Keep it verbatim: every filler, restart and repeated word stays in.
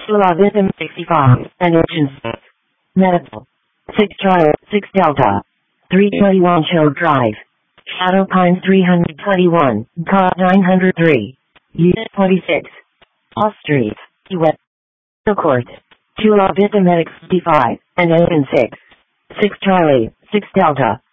Chilabitham sixty-five, and Engine six. Medical. six Charlie, six Delta. three twenty-one Chill Drive. Shadow Pines three twenty-one, C O D nine oh three. Unit twenty-six. Off Street, West. Court. Chilabitham sixty-five, and Engine six. six Charlie, six Delta.